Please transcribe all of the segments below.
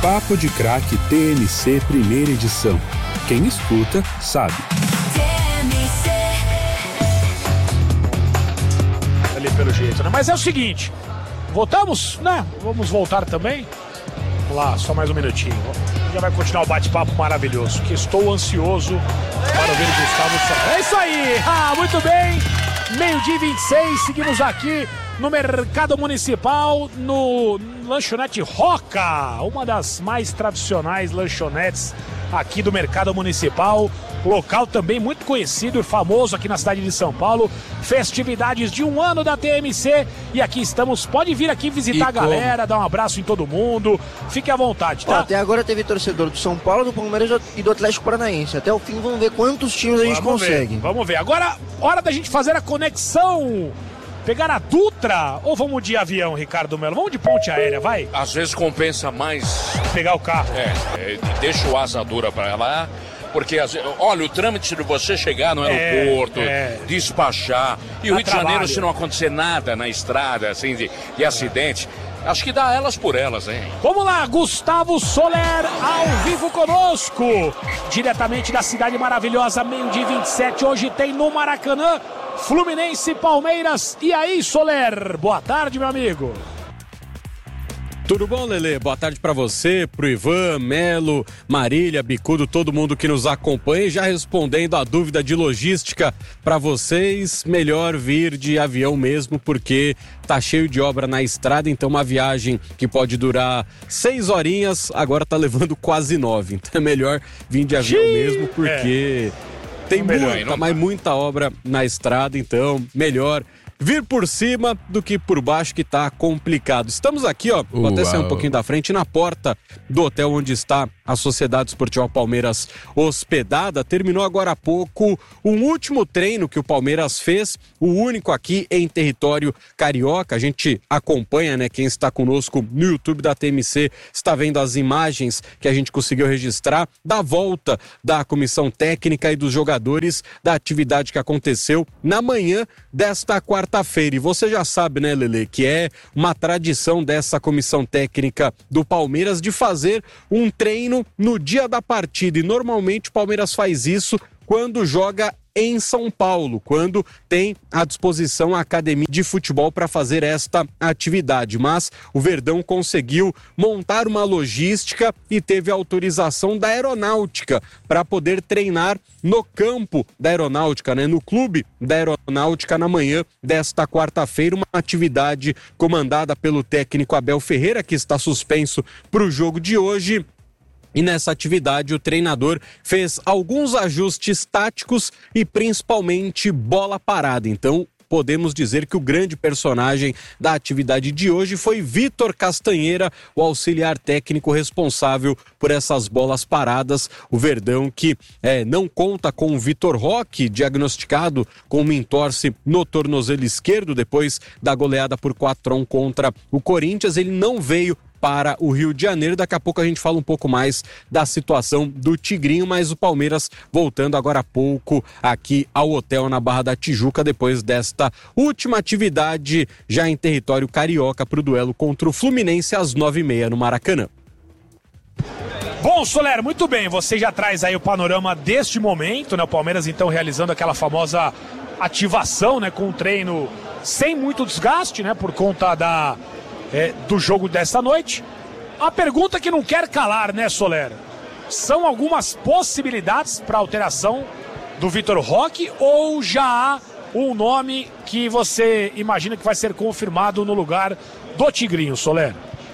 Papo de Craque TMC primeira edição. Quem escuta, sabe. Ali pelo jeito, né? Mas é o seguinte, voltamos, né? Vamos voltar também. Vamos lá, só mais um minutinho. Já vai continuar o bate-papo maravilhoso, que estou ansioso para ouvir Gustavo Soler. É isso aí! Muito bem! 12h26, seguimos aqui no Mercado Municipal, no Lanchonete Roca, uma das mais tradicionais lanchonetes aqui do Mercado Municipal, local também muito conhecido e famoso aqui na cidade de São Paulo, festividades de 1 ano da TMC, e aqui estamos, pode vir aqui visitar a galera, dar um abraço em todo mundo, fique à vontade, tá? Até agora teve torcedor do São Paulo, do Palmeiras e do Atlético Paranaense, até o fim vamos ver quantos times a gente consegue. Vamos ver, agora hora da gente fazer a conexão. Pegar a Dutra ou vamos de avião, Ricardo Melo? Vamos de ponte aérea, vai? Às vezes compensa mais pegar o carro. Deixa o asa dura pra lá, porque olha, o trâmite de você chegar no aeroporto, despachar, e o Rio de Janeiro, se não acontecer nada na estrada, assim, de acidente, acho que dá elas por elas, hein? Vamos lá, Gustavo Soler ao vivo conosco, diretamente da cidade maravilhosa, 12h27, hoje tem no Maracanã, Fluminense e Palmeiras. E aí, Soler? Boa tarde, meu amigo. Tudo bom, Lelê? Boa tarde pra você, pro Ivan, Melo, Marília, Bicudo, todo mundo que nos acompanha. E já respondendo a dúvida de logística pra vocês, melhor vir de avião mesmo, porque tá cheio de obra na estrada, então uma viagem que pode durar 6 horinhas, agora tá levando quase 9. Então é melhor vir de avião mesmo, porque tem muita obra na estrada, então melhor vir por cima do que por baixo, que tá complicado. Estamos aqui, vou até sair um pouquinho da frente, na porta do hotel onde está a Sociedade Esportiva Palmeiras hospedada. Terminou agora há pouco um último treino que o Palmeiras fez, o único aqui em território carioca. A gente acompanha, né? Quem está conosco no YouTube da TMC está vendo as imagens que a gente conseguiu registrar da volta da comissão técnica e dos jogadores da atividade que aconteceu na manhã desta quarta-feira. E você já sabe, né, Lelê, que é uma tradição dessa comissão técnica do Palmeiras de fazer um treino no dia da partida. E normalmente o Palmeiras faz isso quando joga em São Paulo, quando tem à disposição a academia de futebol para fazer esta atividade. Mas o Verdão conseguiu montar uma logística e teve autorização da Aeronáutica para poder treinar no campo da Aeronáutica, né? No clube da Aeronáutica na manhã desta quarta-feira, uma atividade comandada pelo técnico Abel Ferreira, que está suspenso para o jogo de hoje. E nessa atividade o treinador fez alguns ajustes táticos e principalmente bola parada. Então podemos dizer que o grande personagem da atividade de hoje foi Vitor Castanheira, o auxiliar técnico responsável por essas bolas paradas. O Verdão que não conta com o Vitor Roque, diagnosticado com uma entorse no tornozelo esquerdo depois da goleada por 4-1 contra o Corinthians. Ele não veio para o Rio de Janeiro. Daqui a pouco a gente fala um pouco mais da situação do Tigrinho, mas o Palmeiras voltando agora há pouco aqui ao hotel na Barra da Tijuca, depois desta última atividade já em território carioca para o duelo contra o Fluminense às 9h30 no Maracanã. Bom, Soler, muito bem, você já traz aí o panorama deste momento, né? O Palmeiras então realizando aquela famosa ativação, né? Com um treino sem muito desgaste, né? Por conta do jogo desta noite. A pergunta que não quer calar, né, Soler? São algumas possibilidades para alteração do Vitor Roque ou já há um nome que você imagina que vai ser confirmado no lugar do Tigrinho, Soler?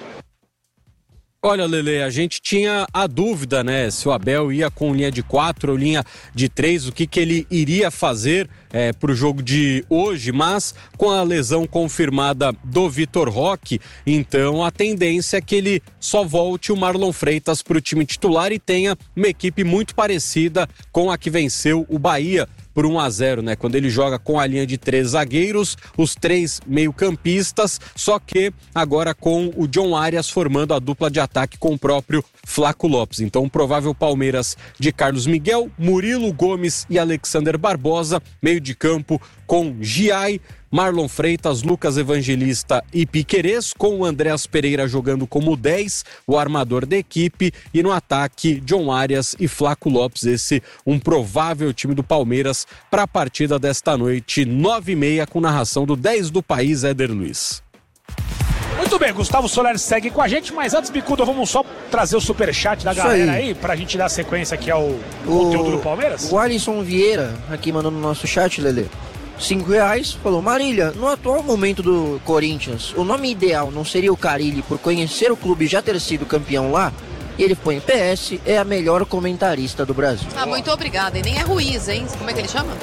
Olha, Lelê, a gente tinha a dúvida, né, se o Abel ia com linha de 4 ou linha de 3, o que ele iria fazer para o jogo de hoje, mas com a lesão confirmada do Vitor Roque, então a tendência é que ele só volte o Marlon Freitas para o time titular e tenha uma equipe muito parecida com a que venceu o Bahia por 1-0, né? Quando ele joga com a linha de 3 zagueiros, os 3 meio-campistas, só que agora com o John Arias formando a dupla de ataque com o próprio Flaco Lopes. Então, um provável Palmeiras de Carlos Miguel, Murilo Gomes e Alexander Barbosa, meio de campo com Giai, Marlon Freitas, Lucas Evangelista e Piquerez, com o Andréas Pereira jogando como 10, o armador da equipe, e no ataque, John Arias e Flaco Lopes, esse um provável time do Palmeiras para a partida desta noite, 9h30, com narração do 10 do país, Éder Luiz. Muito bem, Gustavo Soler segue com a gente, mas antes, Bicudo, vamos só trazer o superchat da galera aí, pra gente dar sequência aqui ao conteúdo do Palmeiras. O Alisson Vieira, aqui mandando no nosso chat, Lelê, R$5, falou: Marília, no atual momento do Corinthians, o nome ideal não seria o Carille por conhecer o clube e já ter sido campeão lá? E ele põe PS, é a melhor comentarista do Brasil. Muito obrigada, e nem é Ruiz, hein? Como é que ele chama?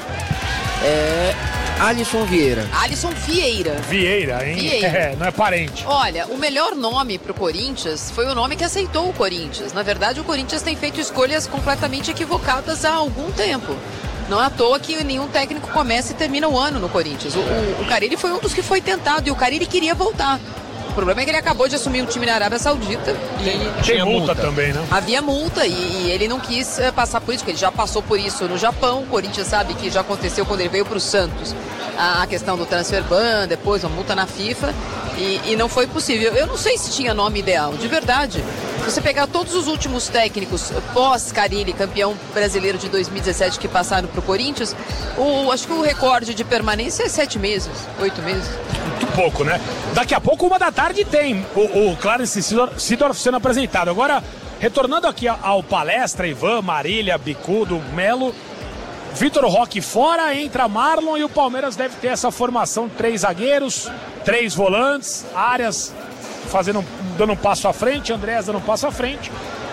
Alisson Vieira. Alisson Vieira. Vieira, hein? Vieira. Não é parente. Olha, o melhor nome pro Corinthians foi o nome que aceitou o Corinthians. Na verdade, o Corinthians tem feito escolhas completamente equivocadas há algum tempo. Não é à toa que nenhum técnico começa e termina o ano no Corinthians. O Carille foi um dos que foi tentado e o Carille queria voltar. O problema é que ele acabou de assumir um time na Arábia Saudita. E tinha multa também, né? Havia multa e ele não quis passar por isso, porque ele já passou por isso no Japão. O Corinthians sabe que já aconteceu quando ele veio para o Santos. A questão do transfer ban, depois uma multa na FIFA. E não foi possível. Eu não sei se tinha nome ideal, de verdade. Se você pegar todos os últimos técnicos pós-Carille, campeão brasileiro de 2017, que passaram para o Corinthians, acho que o recorde de permanência é 7 meses, 8 meses. Muito pouco, né? Daqui a pouco, 1h da tarde, tem o Clarence Seedorf sendo apresentado. Agora, retornando aqui ao palestra, Ivan, Marília, Bicudo, Melo, Vitor Roque fora, entra Marlon e o Palmeiras deve ter essa formação: 3 zagueiros, 3 volantes, Arias dando um passo à frente, Andréas dando um passo à frente,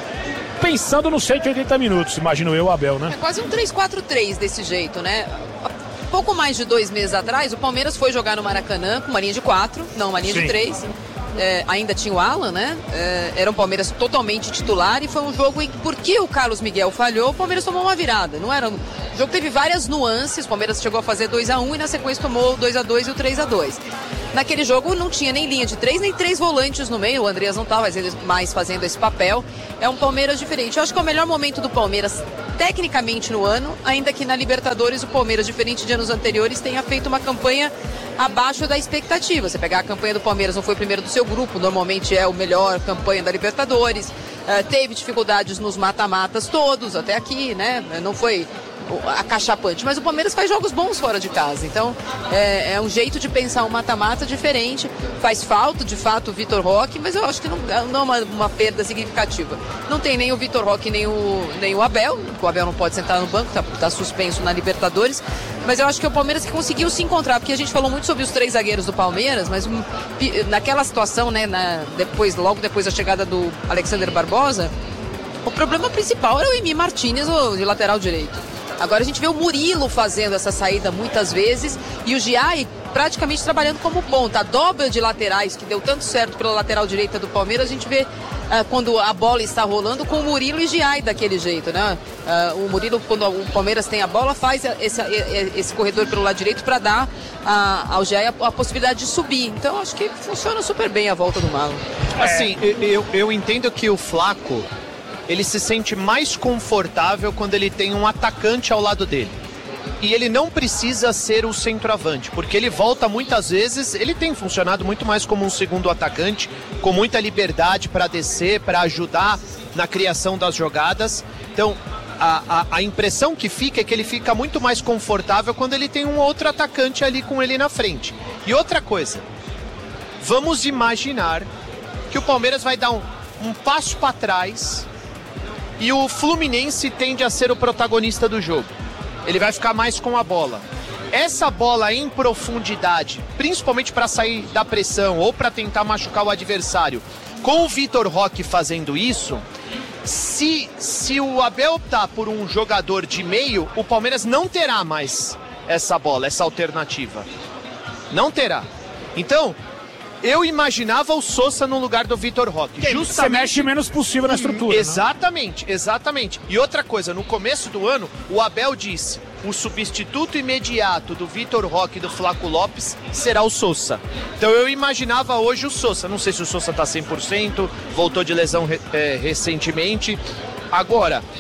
pensando nos 180 minutos, imagino eu, Abel, né? É quase um 3-4-3 desse jeito, né? Pouco mais de 2 meses atrás, o Palmeiras foi jogar no Maracanã com uma linha de 4, não, uma linha de 3. Ainda tinha o Alan, né? Era um Palmeiras totalmente titular e foi um jogo em que, porque o Carlos Miguel falhou, o Palmeiras tomou uma virada. Não era... O jogo teve várias nuances, o Palmeiras chegou a fazer 2-1 e na sequência tomou o 2-2 e o 3-2. Naquele jogo não tinha nem linha de 3, nem 3 volantes no meio, o Andreas não estava mais fazendo esse papel. É um Palmeiras diferente. Eu acho que é o melhor momento do Palmeiras, tecnicamente, no ano, ainda que na Libertadores o Palmeiras, diferente de anos anteriores, tenha feito uma campanha abaixo da expectativa. Você pegar a campanha do Palmeiras, não foi o primeiro do seu grupo, normalmente é a melhor campanha da Libertadores, teve dificuldades nos mata-matas todos, até aqui, né? Não foi acachapante, mas o Palmeiras faz jogos bons fora de casa, então é um jeito de pensar um mata-mata diferente. Faz falta, de fato, o Vitor Roque, mas eu acho que não é uma perda significativa. Não tem nem o Vitor Roque nem o Abel, o Abel não pode sentar no banco, tá suspenso na Libertadores, mas eu acho que é o Palmeiras que conseguiu se encontrar, porque a gente falou muito sobre os 3 zagueiros do Palmeiras, mas naquela situação, né, logo depois da chegada do Alexander Barbosa, o problema principal era o Emi Martínez, de lateral direito. Agora a gente vê o Murilo fazendo essa saída muitas vezes e o Giai praticamente trabalhando como ponta. A dobra de laterais que deu tanto certo pela lateral direita do Palmeiras, a gente vê quando a bola está rolando com o Murilo e Giai daquele jeito, né? O Murilo, quando o Palmeiras tem a bola, faz esse corredor pelo lado direito para dar ao Giai a possibilidade de subir. Então acho que funciona super bem a volta do Marlon. Assim, eu entendo que o Flaco, ele se sente mais confortável quando ele tem um atacante ao lado dele. E ele não precisa ser o centroavante, porque ele volta muitas vezes, ele tem funcionado muito mais como um segundo atacante, com muita liberdade para descer, para ajudar na criação das jogadas. Então, a impressão que fica é que ele fica muito mais confortável quando ele tem um outro atacante ali com ele na frente. E outra coisa, vamos imaginar que o Palmeiras vai dar um passo para trás e o Fluminense tende a ser o protagonista do jogo. Ele vai ficar mais com a bola. Essa bola em profundidade, principalmente para sair da pressão ou para tentar machucar o adversário, com o Vitor Roque fazendo isso, se o Abel optar por um jogador de meio, o Palmeiras não terá mais essa bola, essa alternativa. Não terá. Então, eu imaginava o Sousa no lugar do Vitor Roque. Justamente... Você mexe menos possível na estrutura. Exatamente, né? Exatamente. E outra coisa, no começo do ano, o Abel disse: o substituto imediato do Vitor Roque e do Flaco Lopes será o Sousa. Então eu imaginava hoje o Sousa. Não sei se o Sousa está 100%, voltou de lesão recentemente. Agora,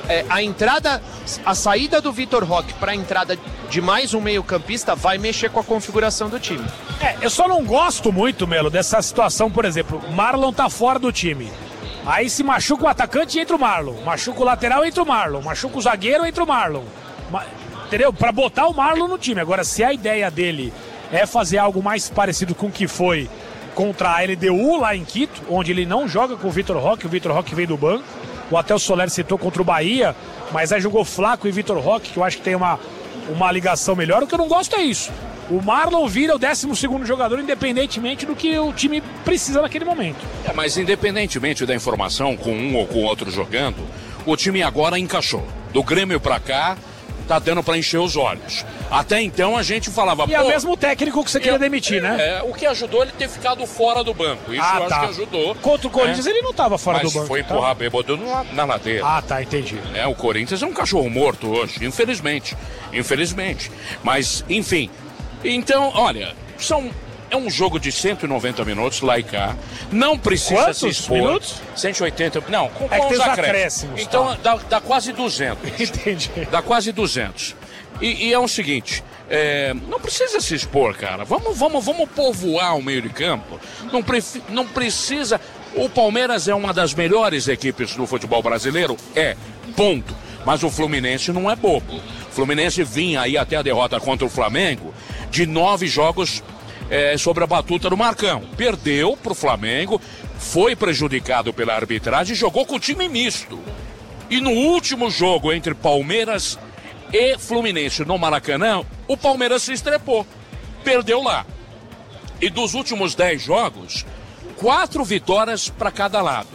a saída do Vitor Roque para a entrada de mais um meio-campista vai mexer com a configuração do time. Eu só não gosto muito, Melo, dessa situação, por exemplo, Marlon tá fora do time. Aí se machuca o atacante, entra o Marlon. Machuca o lateral, entra o Marlon. Machuca o zagueiro, entra o Marlon. Entendeu? Pra botar o Marlon no time. Agora, se a ideia dele é fazer algo mais parecido com o que foi contra a LDU lá em Quito, onde ele não joga com o Vitor Roque veio do banco. O Atel Soler citou contra o Bahia, mas aí jogou Flaco e Vitor Roque, que eu acho que tem uma ligação melhor. O que eu não gosto é isso. O Marlon vira o 12º jogador, independentemente do que o time precisa naquele momento. Mas independentemente da informação, com um ou com o outro jogando, o time agora encaixou. Do Grêmio pra cá, tá dando pra encher os olhos. Até então a gente falava... E é o mesmo técnico que você queria demitir, né? O que ajudou ele ter ficado fora do banco. Isso eu acho que ajudou. Contra o Corinthians ele não tava fora do banco. Mas foi empurrar bêbado na ladeira. Entendi. O Corinthians é um cachorro morto hoje, infelizmente. Mas, enfim... Então, olha, é um jogo de 190 minutos, lá e cá. Não precisa se expor. Quantos minutos? 180. Não, com os acréscimos. Então dá quase 200. Entendi. Dá quase 200. E é o seguinte, não precisa se expor, cara. Vamos povoar o meio de campo. Não precisa... O Palmeiras é uma das melhores equipes do futebol brasileiro? Ponto. Mas o Fluminense não é bobo. O Fluminense vinha aí até a derrota contra o Flamengo de 9 jogos sobre a batuta do Marcão. Perdeu pro Flamengo, foi prejudicado pela arbitragem e jogou com o time misto. E no último jogo entre Palmeiras e Fluminense no Maracanã, o Palmeiras se estrepou. Perdeu lá. E dos últimos 10 jogos, 4 vitórias para cada lado.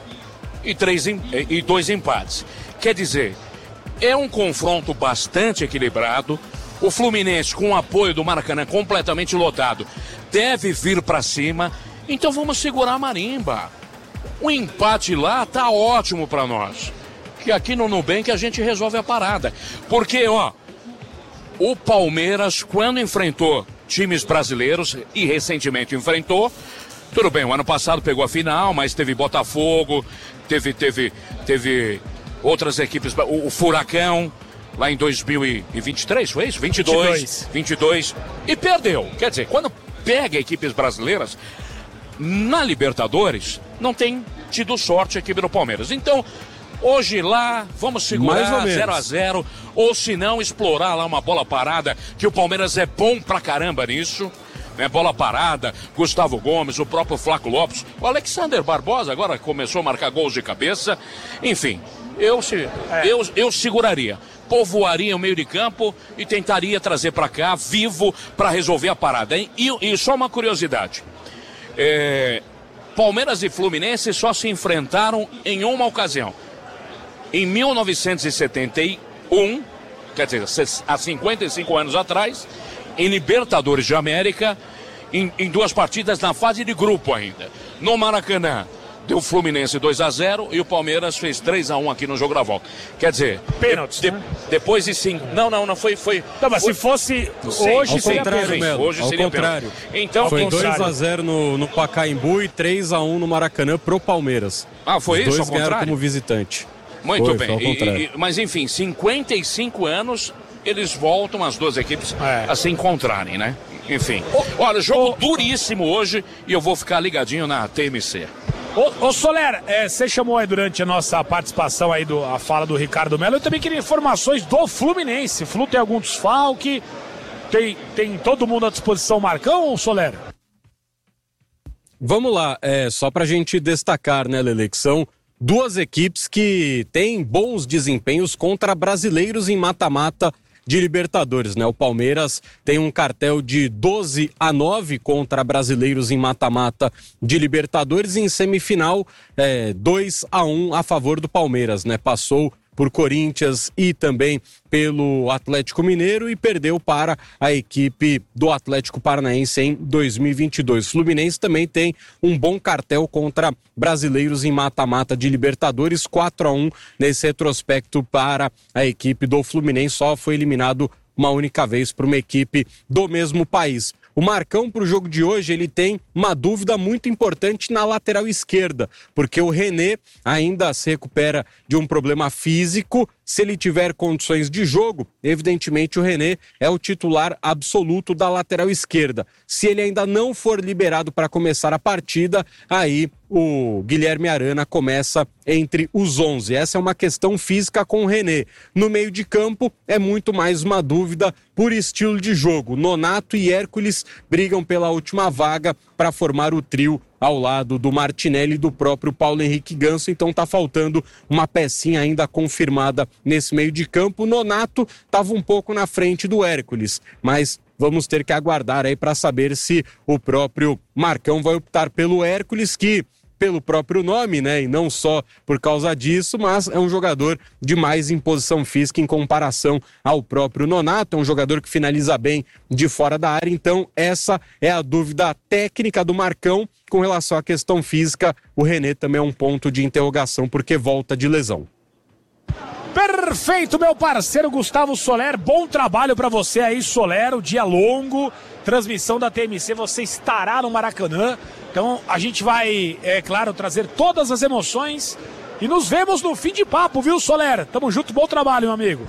E 2 empates. Quer dizer, é um confronto bastante equilibrado. O Fluminense, com o apoio do Maracanã completamente lotado, deve vir para cima. Então vamos segurar a marimba. O empate lá tá ótimo para nós. Que aqui no Nubank a gente resolve a parada. Porque, o Palmeiras, quando enfrentou times brasileiros, e recentemente enfrentou, tudo bem, o ano passado pegou a final, mas teve Botafogo, teve outras equipes, o Furacão, lá em 2023, foi isso? 22. E perdeu. Quer dizer, quando pega equipes brasileiras, na Libertadores, não tem tido sorte a equipe do Palmeiras. Então, hoje lá, vamos segurar 0-0, ou se não, explorar lá uma bola parada, que o Palmeiras é bom pra caramba nisso. Bola parada, Gustavo Gomes, o próprio Flaco Lopes, o Alexander Barbosa agora começou a marcar gols de cabeça. Enfim, eu seguraria, povoaria o meio de campo e tentaria trazer para cá, vivo, para resolver a parada. E só uma curiosidade, Palmeiras e Fluminense só se enfrentaram em uma ocasião. Em 1971, quer dizer, há 55 anos atrás, em Libertadores de América, em 2 partidas na fase de grupo ainda. No Maracanã, deu Fluminense 2-0 e o Palmeiras fez 3-1 aqui no jogo da volta. Quer dizer, pênaltis, né? Depois de 5... Não, foi... Não, mas se fosse hoje, seria pênalti. Hoje seria contrário. Então, foi 2-0 no Pacaembu e 3-1 no Maracanã pro Palmeiras. Foi isso, ao contrário? Ganharam como visitante. Muito bem. Mas enfim, 55 anos... eles voltam, as duas equipes, a se encontrarem, né? Enfim. Olha, jogo duríssimo hoje e eu vou ficar ligadinho na TMC. Ô Soler, você chamou aí durante a nossa participação aí, a fala do Ricardo Melo, eu também queria informações do Fluminense. O Flu tem algum desfalque? Tem todo mundo à disposição, Marcão ou Soler? Vamos lá, só pra gente destacar, né, Lele, que são 2 equipes que têm bons desempenhos contra brasileiros em mata-mata de Libertadores, né? O Palmeiras tem um cartel de 12-9 contra brasileiros em mata-mata de Libertadores e em semifinal 2-1 a favor do Palmeiras, né? Passou por Corinthians e também pelo Atlético Mineiro e perdeu para a equipe do Atlético Paranaense em 2022. O Fluminense também tem um bom cartel contra brasileiros em mata-mata de Libertadores, 4-1 nesse retrospecto para a equipe do Fluminense, só foi eliminado uma única vez por uma equipe do mesmo país. O Marcão, para o jogo de hoje, ele tem uma dúvida muito importante na lateral esquerda, porque o René ainda se recupera de um problema físico. Se ele tiver condições de jogo, evidentemente o René é o titular absoluto da lateral esquerda. Se ele ainda não for liberado para começar a partida, aí o Guilherme Arana começa entre os 11. Essa é uma questão física com o René. No meio de campo, é muito mais uma dúvida por estilo de jogo. Nonato e Hércules brigam pela última vaga para formar o trio ao lado do Martinelli e do próprio Paulo Henrique Ganso, então tá faltando uma pecinha ainda confirmada nesse meio de campo. O Nonato estava um pouco na frente do Hércules, mas vamos ter que aguardar aí para saber se o próprio Marcão vai optar pelo Hércules, que pelo próprio nome, né, e não só por causa disso, mas é um jogador de mais imposição física em comparação ao próprio Nonato, é um jogador que finaliza bem de fora da área, então essa é a dúvida técnica do Marcão. Com relação à questão física, o René também é um ponto de interrogação, porque volta de lesão. Perfeito, meu parceiro Gustavo Soler, bom trabalho para você aí, Soler, o dia longo, transmissão da TMC, você estará no Maracanã, então a gente vai, é claro, trazer todas as emoções e nos vemos no fim de papo, viu, Soler? Tamo junto, bom trabalho, meu amigo.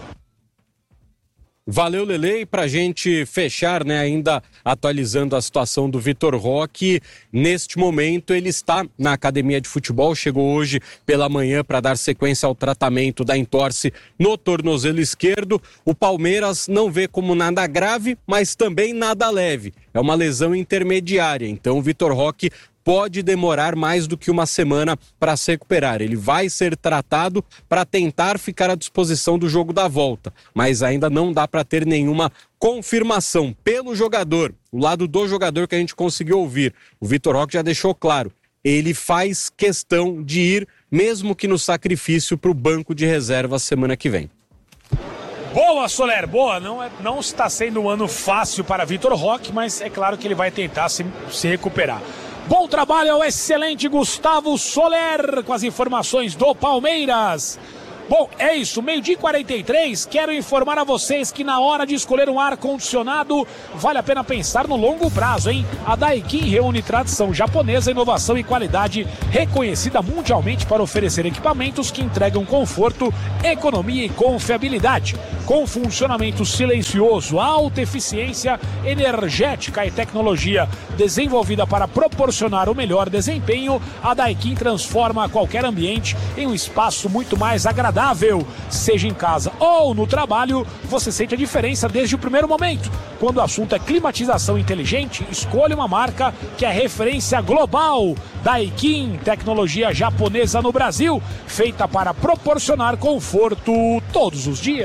Valeu, Lele, e pra gente fechar, né, ainda atualizando a situação do Vitor Roque, neste momento ele está na academia de futebol, chegou hoje pela manhã para dar sequência ao tratamento da entorse no tornozelo esquerdo. O Palmeiras não vê como nada grave, mas também nada leve, é uma lesão intermediária, então o Vitor Roque pode demorar mais do que uma semana para se recuperar. Ele vai ser tratado para tentar ficar à disposição do jogo da volta, mas ainda não dá para ter nenhuma confirmação pelo jogador. O lado do jogador que a gente conseguiu ouvir, o Vitor Roque já deixou claro, ele faz questão de ir, mesmo que no sacrifício, para o banco de reserva semana que vem. Boa, Soler, boa. Não está sendo um ano fácil para Vitor Roque, mas é claro que ele vai tentar se recuperar. Bom trabalho ao excelente Gustavo Soler com as informações do Palmeiras. Bom, é isso, 12h43, quero informar a vocês que na hora de escolher um ar-condicionado, vale a pena pensar no longo prazo, hein? A Daikin reúne tradição japonesa, inovação e qualidade reconhecida mundialmente para oferecer equipamentos que entregam conforto, economia e confiabilidade. Com funcionamento silencioso, alta eficiência, energética e tecnologia desenvolvida para proporcionar o melhor desempenho, a Daikin transforma qualquer ambiente em um espaço muito mais agradável. Seja em casa ou no trabalho, você sente a diferença desde o primeiro momento. Quando o assunto é climatização inteligente, escolha uma marca que é referência global. Daikin, tecnologia japonesa no Brasil, feita para proporcionar conforto todos os dias.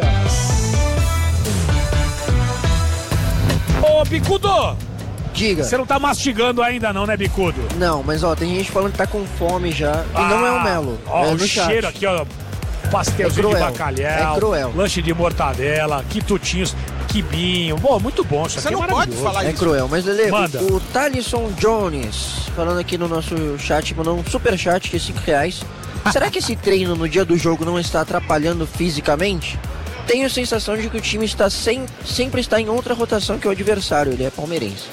Ô, Bicudo! Diga. Você não tá mastigando ainda não, né, Bicudo? Não, mas ó, tem gente falando que tá com fome já, e não é o Melo. Ó, é o cheiro aqui, ó. Pastelzinho de bacalhau, lanche de mortadela, quitutinhos, quibinho. Bom, muito bom isso aqui. Você não pode falar isso. É cruel, mas Lelê, manda. O Thalisson Jones, falando aqui no nosso chat, mandou um super chat de R$5. Será que esse treino no dia do jogo não está atrapalhando fisicamente? Tenho a sensação de que o time está sempre está em outra rotação que o adversário, ele é palmeirense.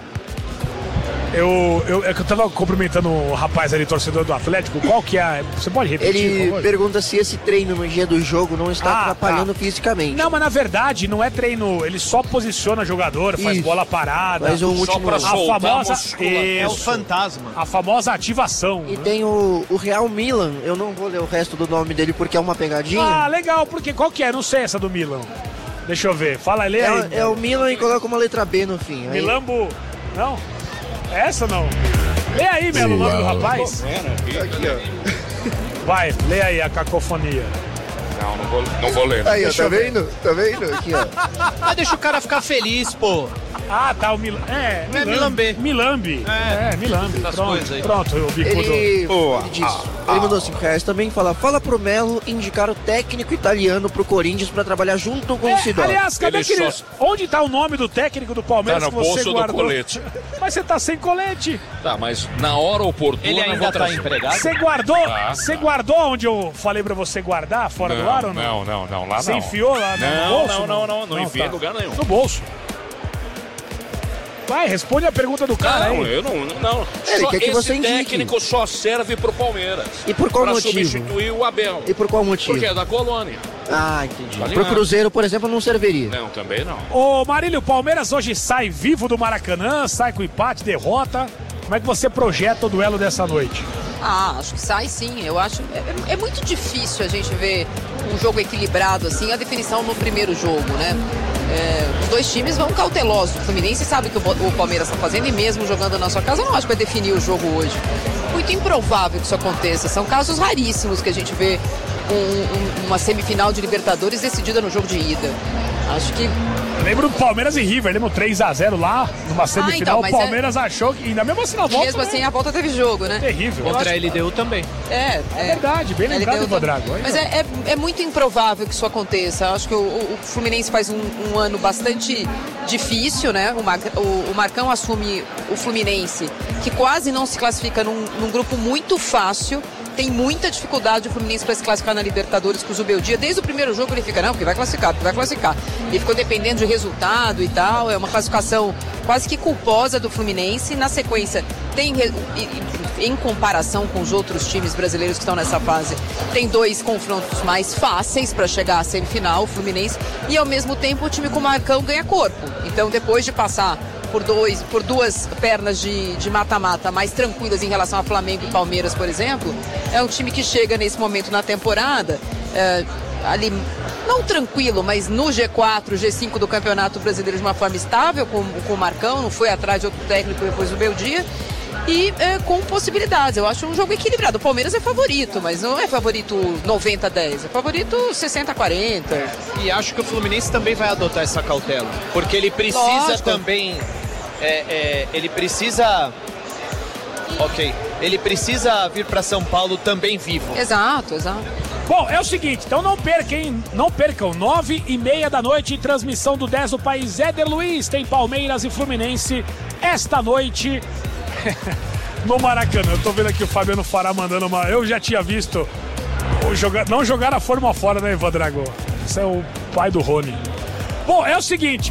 Eu tava cumprimentando o rapaz ali, torcedor do Atlético, qual que é? Você pode repetir, ele por favor? Pergunta se esse treino no dia do jogo não está atrapalhando fisicamente. Não, mas na verdade não é treino, ele só posiciona jogador, faz bola parada, faz um último... a famosa é o fantasma. A famosa ativação. E tem o Real Milan, eu não vou ler o resto do nome dele porque é uma pegadinha. Ah, legal, porque qual que é? Não sei essa do Milan. Deixa eu ver, fala, lê aí. É o Milan e coloca uma letra B no fim. Milambo, não? Essa não? Lê aí, Melo, o nome do rapaz. Aqui, ó. Vai, lê aí a cacofonia. Não vou ler. Aí, ó, tá vendo? Tá vendo? Aqui, ó. Mas deixa o cara ficar feliz, pô. Ah, tá, o Milan. Milambe. Milambe. Milambe. Pronto, o Bicudo. Ele mandou R$5 também. Fala pro Melo indicar o técnico italiano pro Corinthians pra trabalhar junto com o Sidó. Aliás, cadê aquele... Onde tá o nome do técnico do Palmeiras? Tá no que você bolso guardou? do colete. Mas você tá sem colete. Tá, mas na hora oportuna ele ainda tá empregado? Você guardou? Você guardou onde eu falei pra você guardar? Fora do ar ou não? Não, lá não. Você enfiou lá no bolso? Não enfiei em lugar nenhum. No bolso. Vai, responde a pergunta do cara aí. Eu não. Ele quer que você indique. indique. Técnico só serve pro Palmeiras. E por qual motivo? Pra substituir o Abel. E por qual motivo? Porque é da colônia. Ah, entendi. Pro Cruzeiro, por exemplo, não serviria. Não, também não. Ô, Marílio, o Palmeiras hoje sai vivo do Maracanã, sai com empate, derrota. Como é que você projeta o duelo dessa noite? Acho que sai sim. Eu acho. É muito difícil a gente ver um jogo equilibrado assim, a definição no primeiro jogo, né? Os dois times vão cautelosos. O Fluminense sabe o que o Palmeiras está fazendo e mesmo jogando na sua casa, eu não acho que vai definir o jogo hoje. Muito improvável que isso aconteça. São casos raríssimos que a gente vê uma semifinal de Libertadores decidida no jogo de ida. Acho que... Eu lembro do Palmeiras e River, lembro 3-0 lá, numa semifinal, o Palmeiras achou que, ainda mesmo assim na volta... Mesmo assim, a volta teve jogo, né? Terrível. Contra a LDU também. É verdade, bem lembrado do Drago. Mas é muito improvável que isso aconteça. Acho que o Fluminense faz um ano bastante difícil, né? O Marcão assume o Fluminense, que quase não se classifica num grupo muito fácil. Tem muita dificuldade o Fluminense para se classificar na Libertadores com o Zubeldia. Desde o primeiro jogo ele fica, não, porque vai classificar. Ele ficou dependendo de resultado e tal. É uma classificação quase que culposa do Fluminense. Na sequência, em comparação com os outros times brasileiros que estão nessa fase, tem 2 confrontos mais fáceis para chegar à semifinal, o Fluminense. E ao mesmo tempo o time com o Marcão ganha corpo. Então depois de passar por duas pernas de mata-mata mais tranquilas em relação a Flamengo e Palmeiras, por exemplo, é um time que chega nesse momento na temporada ali, não tranquilo, mas no G4, G5 do Campeonato Brasileiro de uma forma estável com o Marcão, não foi atrás de outro técnico depois do Beldia, e com possibilidades. Eu acho um jogo equilibrado. O Palmeiras é favorito, mas não é favorito 90-10, é favorito 60-40. E acho que o Fluminense também vai adotar essa cautela, porque ele precisa também... ele precisa vir para São Paulo também vivo. Exato. Bom, é o seguinte, então não percam 9h30 da noite, transmissão do 10 do País. Éder Luiz, tem Palmeiras e Fluminense esta noite no Maracanã. Eu tô vendo aqui o Fabiano Fará mandando uma... Eu já tinha visto não jogar a forma fora, né, Ivan Drago? Esse é o pai do Rony. Bom, é o seguinte,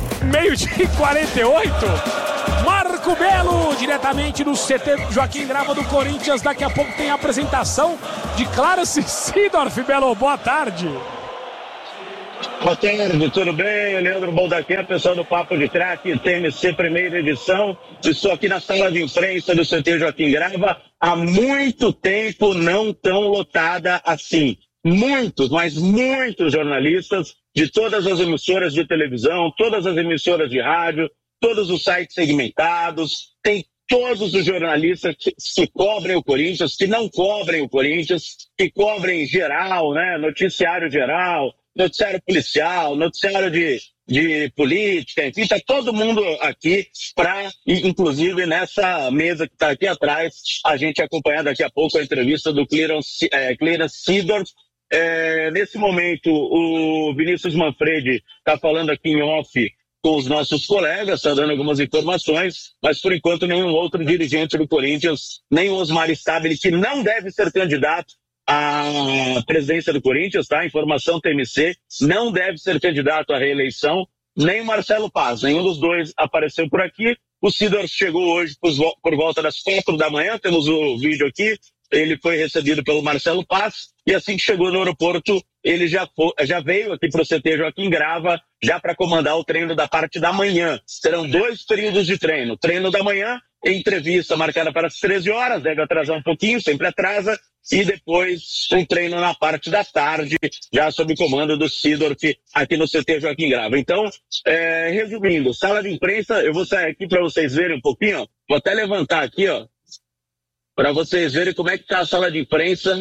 12h48, Marco Belo, diretamente do CT Joaquim Grava do Corinthians. Daqui a pouco tem a apresentação de Clarence Seedorf. Belo, boa tarde. Boa tarde, tudo bem? Leandro Baldaquim, pessoal do Papo de Craque, TMC primeira edição. Estou aqui na sala de imprensa do CT Joaquim Grava. Há muito tempo não tão lotada assim. Muitos, mas muitos jornalistas de todas as emissoras de televisão, todas as emissoras de rádio, todos os sites segmentados, tem todos os jornalistas que cobrem o Corinthians, que não cobrem o Corinthians, que cobrem geral, né? Noticiário geral, noticiário policial, noticiário de política, enfim, está todo mundo aqui para, inclusive nessa mesa que está aqui atrás, a gente acompanhar daqui a pouco a entrevista do Clarence Seedorf. Nesse momento, o Vinícius Manfredi está falando aqui em off com os nossos colegas, está dando algumas informações, mas por enquanto nenhum outro dirigente do Corinthians, nem o Osmar Stabile, que não deve ser candidato à presidência do Corinthians, tá? Informação TMC, não deve ser candidato à reeleição, nem o Marcelo Paz, nenhum dos dois apareceu por aqui. O Seedorf chegou hoje por volta das 4 da manhã, temos o vídeo aqui. Ele foi recebido pelo Marcelo Paz e assim que chegou no aeroporto, ele já veio aqui para o CT Joaquim Grava já para comandar o treino da parte da manhã. Serão 2 períodos de treino. Treino da manhã, entrevista marcada para as 13 horas, deve atrasar um pouquinho, sempre atrasa, e depois um treino na parte da tarde, já sob comando do Seedorf aqui no CT Joaquim Grava. Então, resumindo, sala de imprensa, eu vou sair aqui para vocês verem um pouquinho, ó. Vou até levantar aqui, ó, para vocês verem como é que está a sala de imprensa.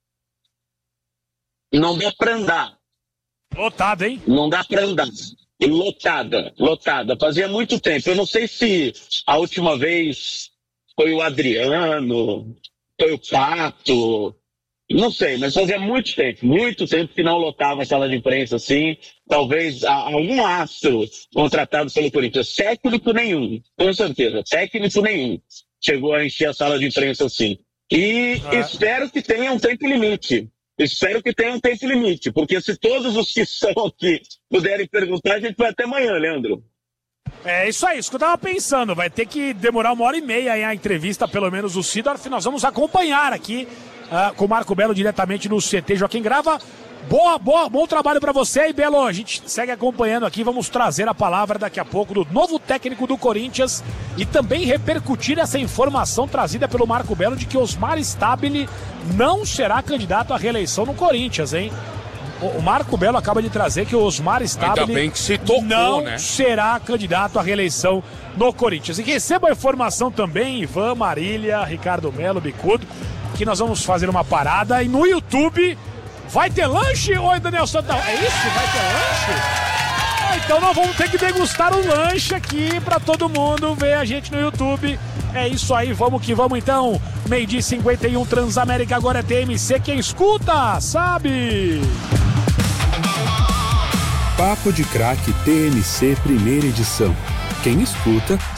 Não dá para andar. Lotada, hein? Não dá para andar. Lotada. Fazia muito tempo. Eu não sei se a última vez foi o Adriano, foi o Pato, não sei, mas fazia muito tempo que não lotava a sala de imprensa assim. Talvez algum astro contratado pelo Corinthians. Técnico nenhum, com certeza. Técnico nenhum chegou a encher a sala de imprensa assim. E espero que tenha um tempo limite. Porque se todos os que estão aqui puderem perguntar, a gente vai até amanhã, Leandro. É isso aí, isso que eu tava pensando. Vai ter que demorar 1h30 aí a entrevista, pelo menos o Seedorf. Nós vamos acompanhar aqui com o Marco Belo diretamente no CT Joaquim Grava. Bom trabalho pra você aí, Belo. A gente segue acompanhando aqui. Vamos trazer a palavra daqui a pouco do novo técnico do Corinthians e também repercutir essa informação trazida pelo Marco Belo de que Osmar Stabile não será candidato à reeleição no Corinthians, hein? O Marco Belo acaba de trazer que o Osmar Stabile não será candidato à reeleição no Corinthians. E receba a informação também, Ivan, Marília, Ricardo Melo, Bicudo, que nós vamos fazer uma parada e no YouTube vai ter lanche, oi Daniel Santana? É isso? Vai ter lanche? Então nós vamos ter que degustar um lanche aqui pra todo mundo ver a gente no YouTube. É isso aí, vamos que vamos então. 12h51 Transamérica, agora é TMC. Quem escuta, sabe? Papo de Craque TMC, primeira edição. Quem escuta,